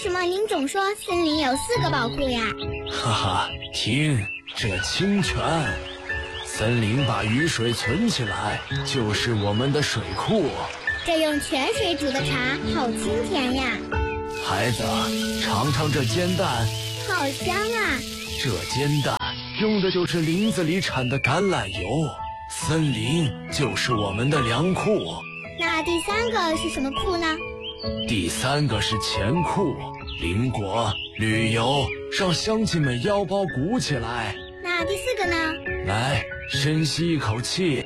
什么您总说森林有4个宝库呀？ 哈哈，听，这清泉。森林把雨水存起来，就是我们的水库。 这用泉水煮的茶好清甜呀。 孩子，尝尝这煎蛋， 好香啊。 这煎蛋用的就是林子里产的橄榄油。森林就是我们的粮库。 那第3个是什么库呢？ 第3个是钱库，邻国、旅游，让乡亲们腰包鼓起来。 那第4个呢？ 来，深吸一口气。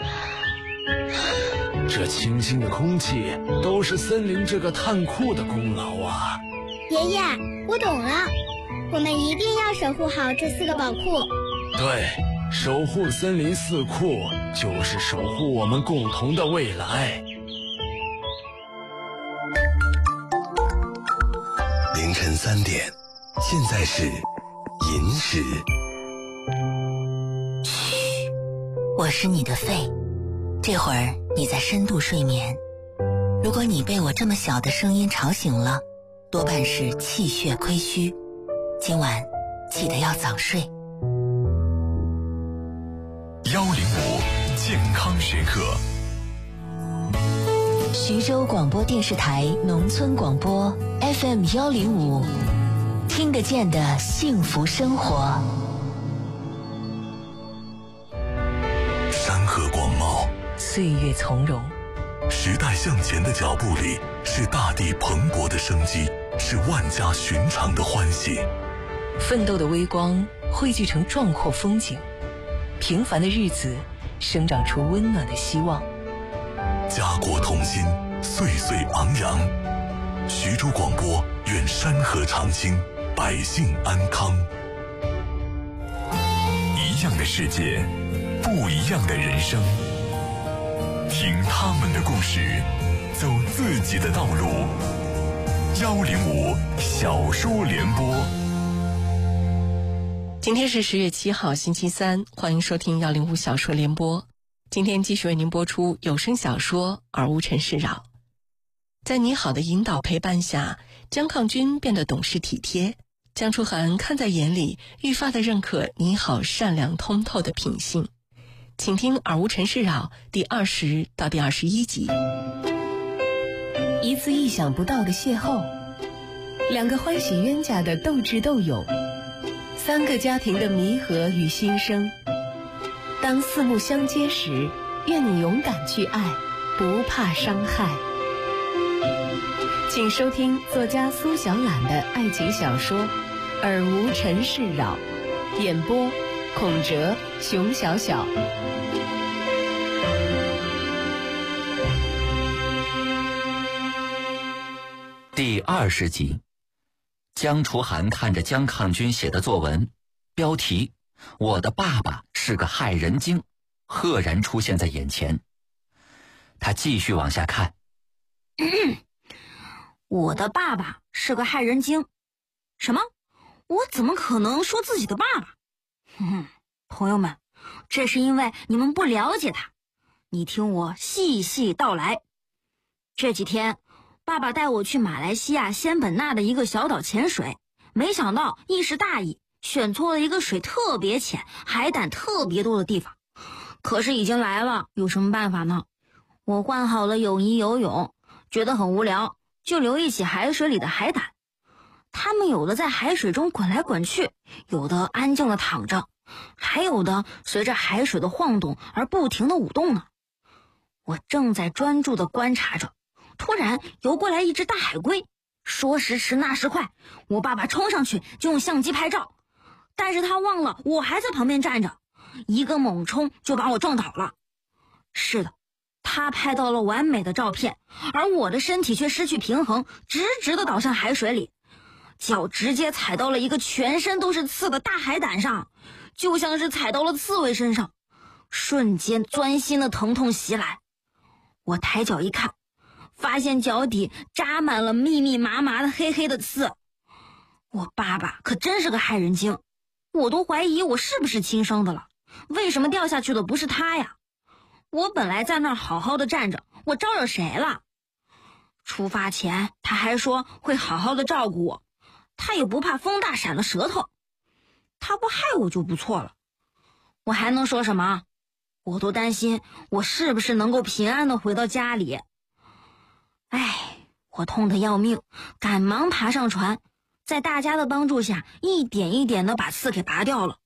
这清新的空气都是森林这个炭库的功劳啊。 爷爷，我懂了，我们一定要守护好这4个宝库。 对，守护森林4库就是守护我们共同的未来。 凌晨3点，现在是寅时。 嘘，我是你的肺，这会儿你在深度睡眠。如果你被我这么小的声音吵醒了，多半是气血亏虚，今晚记得要早睡。 105健康时刻。 徐州广播电视台农村广播 FM 105，听得见的幸福生活。 山河广袤， 岁月从容， 时代向前的脚步里，是大地蓬勃的生机，是万家寻常的欢喜。 奋斗的微光汇聚成壮阔风景，平凡的日子生长出温暖的希望。 家国同心，岁岁昂扬。徐州广播愿山河长青，百姓安康。一样的世界，不一样的人生。听他们的故事，走自己的道路。105小说联播。 今天是10月7号星期三，欢迎收听105小说联播。今天继续为您播出有声小说《而无尘世扰》。在你好的引导陪伴下，江抗军变得懂事体贴，江初涵看在眼里，愈发的认可你好善良通透的品性。请听《而无尘世扰》第20到第21集。 一次意想不到的邂逅，2个欢喜冤家的斗智斗勇，3个家庭的弥合与新生。当四目相接时，愿你勇敢去爱，不怕伤害。请收听作家苏小懒的爱情小说《而无尘世扰》，演播孔哲、熊小小。 第20集，江楚涵看着江抗军写的作文，标题“我的爸爸是个害人精”赫然出现在眼前。他继续往下看。 我的爸爸是个害人精。什么？我怎么可能说自己的爸爸？朋友们，这是因为你们不了解他。你听我细细道来。这几天，爸爸带我去马来西亚仙本那的一个小岛潜水，没想到一时大意，选错了一个水特别浅、海胆特别多的地方。可是已经来了，有什么办法呢？我换好了泳衣游泳，觉得很无聊，就留意起海水里的海胆。它们有的在海水中滚来滚去，有的安静地躺着，还有的随着海水的晃动而不停地舞动呢。我正在专注地观察着，突然游过来一只大海龟，说时迟那时快，我爸爸冲上去就用相机拍照，但是他忘了我还在旁边站着，一个猛冲就把我撞倒了。是的，他拍到了完美的照片，而我的身体却失去平衡，直直地倒向海水里，脚直接踩到了一个全身都是刺的大海胆上，就像是踩到了刺猬身上，瞬间钻心的疼痛袭来。我抬脚一看，发现脚底扎满了密密麻麻的黑黑的刺。我爸爸可真是个害人精，我都怀疑我是不是亲生的了，为什么掉下去的不是他呀？我本来在那儿好好的站着，我招惹谁了？ 出发前他还说会好好的照顾我，他也不怕风大闪了舌头，他不害我就不错了。我还能说什么？我都担心我是不是能够平安的回到家里。哎，我痛得要命，赶忙爬上船，在大家的帮助下一点一点的把刺给拔掉了。